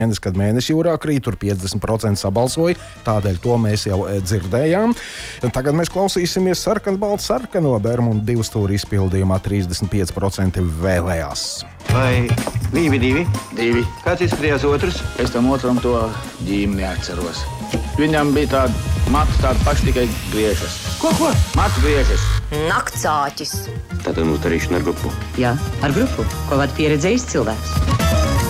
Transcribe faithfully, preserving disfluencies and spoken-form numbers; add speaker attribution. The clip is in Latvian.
Speaker 1: Kad Mēneša jūrā krīt, tur piecdesmit procenti sabalsoja, tādēļ to mēs jau dzirdējām. Tagad mēs klausīsimies sarkanbaltu sarkano Bermudu divstūri izpildījumā trīsdesmit pieci procenti vēlējās.
Speaker 2: Vai divi, divi? Divi. Kāds izskatījās otrs? Es tam otram to ģīmi neatceros. Viņam bija tāda matu, tāda paša tikai griežas. Ko, ko? Matu griežas.
Speaker 3: Naktsāķis.
Speaker 2: Tātad mums darīšana ar grupu.
Speaker 3: Jā, ar grupu, ko vada pieredzējis cilvēks.